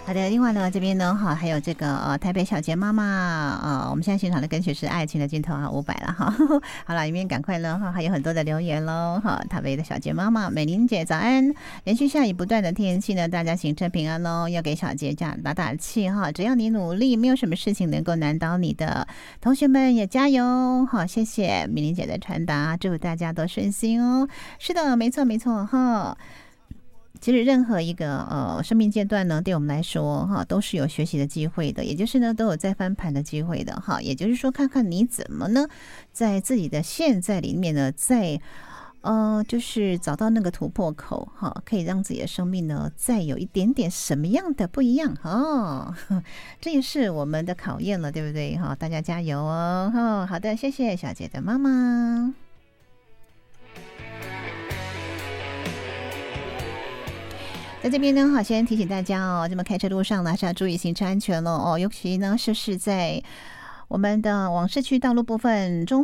好的，另外呢，这边呢，还有这个台北小杰妈妈，我们现在现场的跟学是爱情的镜头500了哈。好了，里面赶快呢还有很多的留言喽哈。台北的小杰妈妈，美玲姐早安，连续下雨不断的天气呢，大家行车平安喽，要给小杰这样打打气哈。只要你努力，没有什么事情能够难倒你的，同学们也加油好，谢谢美玲姐的传达，祝大家都顺心哦。是的，没错没错哈。其实任何一个生命阶段呢，对我们来说哈，都是有学习的机会的，也就是呢都有再翻盘的机会的哈。也就是说，看看你怎么呢，在自己的现在里面呢，就是找到那个突破口哈，可以让自己的生命呢再有一点点什么样的不一样哦。这也是我们的考验了，对不对哈？大家加油哦！好的，谢谢小杰的妈妈。在这边呢，好，先提醒大家哦，这么开车路上呢，还是要注意行车安全了哦，尤其呢，是在我们的往市区道路部分中。